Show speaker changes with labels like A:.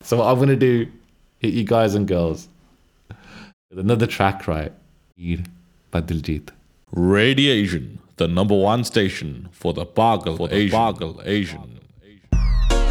A: So what I'm going to do, hit you guys and girls with another track, right? By Diljit.
B: Radiation, the #1 station for the Pagal Asian.